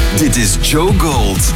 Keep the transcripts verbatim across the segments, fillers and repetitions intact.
Dit is Joe Gold.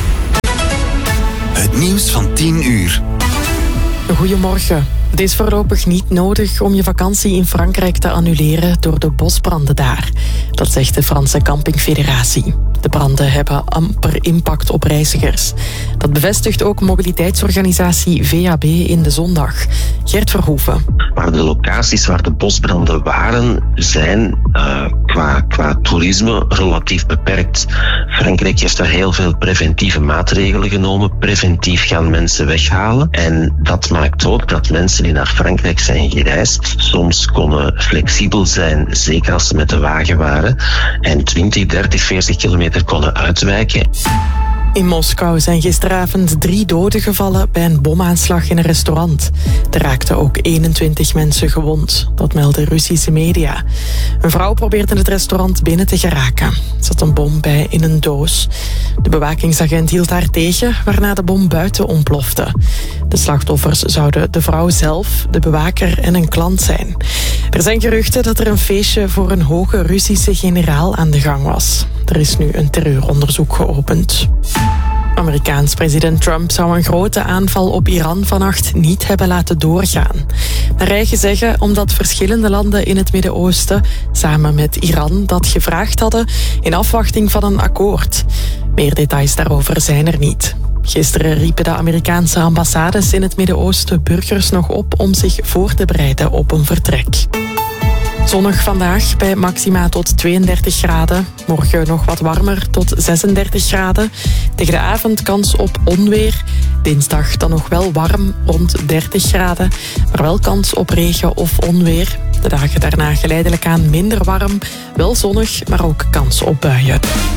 Het nieuws van tien uur. Goedemorgen. Het is voorlopig niet nodig om je vakantie in Frankrijk te annuleren door de bosbranden daar. Dat zegt de Franse Campingfederatie. De branden hebben amper impact op reizigers. Dat bevestigt ook mobiliteitsorganisatie V A B in de Zondag. Gert Verhoeven. Maar de locaties waar de bosbranden waren, zijn uh, qua, qua toerisme relatief beperkt. Frankrijk heeft daar heel veel preventieve maatregelen genomen. Preventief gaan mensen weghalen. En dat maakt ook dat mensen die naar Frankrijk zijn gereisd soms konden flexibel zijn, zeker als ze met de wagen waren, en twintig, dertig, veertig kilometer konden uitwijken. In Moskou zijn gisteravond drie doden gevallen bij een bomaanslag in een restaurant. Er raakten ook eenentwintig mensen gewond. Dat melden Russische media. Een vrouw probeerde het restaurant binnen te geraken. Er zat een bom bij in een doos. De bewakingsagent hield haar tegen, waarna de bom buiten ontplofte. De slachtoffers zouden de vrouw zelf, de bewaker en een klant zijn. Er zijn geruchten dat er een feestje voor een hoge Russische generaal aan de gang was. Er is nu een terreuronderzoek geopend. Amerikaans president Trump zou een grote aanval op Iran vannacht niet hebben laten doorgaan. Naar eigen zeggen omdat verschillende landen in het Midden-Oosten samen met Iran dat gevraagd hadden in afwachting van een akkoord. Meer details daarover zijn er niet. Gisteren riepen de Amerikaanse ambassades in het Midden-Oosten burgers nog op om zich voor te bereiden op een vertrek. Zonnig vandaag bij maxima tot tweeëndertig graden. Morgen nog wat warmer tot zesendertig graden. Tegen de avond kans op onweer. Dinsdag dan nog wel warm rond dertig graden. Maar wel kans op regen of onweer. De dagen daarna geleidelijk aan minder warm. Wel zonnig, maar ook kans op buien.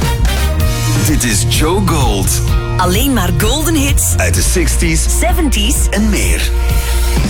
Dit is Joe Gold. Alleen maar golden hits Uit de zestig's zeventig's en meer.